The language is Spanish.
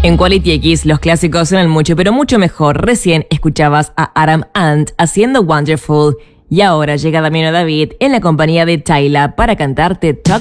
En Quality X los clásicos suenan mucho, pero mucho mejor. Recién escuchabas a Adam Ant haciendo Wonderful. Y ahora llega Damiano David en la compañía de Tyla para cantarte Talk